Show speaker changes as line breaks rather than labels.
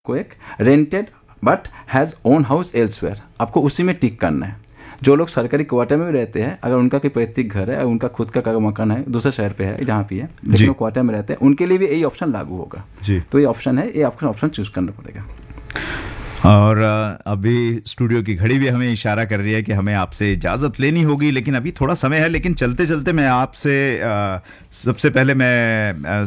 को एक rented but has own house elsewhere, आपको उसी में टिक करना है। जो लोग सरकारी क्वार्टर में भी रहते हैं, अगर उनका कोई पैतृक घर है, अगर उनका खुद का मकान है दूसरे शहर पे है जहाँ भी है, लेकिन वो क्वार्टर में रहते हैं, उनके लिए भी यही ऑप्शन लागू होगा। तो ये ऑप्शन है, ये आपको ऑप्शन चूज करना पड़ेगा।
और अभी स्टूडियो की घड़ी भी हमें इशारा कर रही है कि हमें आपसे इजाज़त लेनी होगी, लेकिन अभी थोड़ा समय है। लेकिन चलते चलते मैं आपसे सबसे पहले मैं